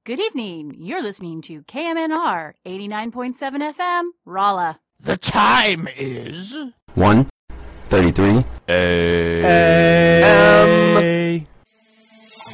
Good evening. You're listening to KMNR 89.7 FM, Rolla. The time is 1:33 a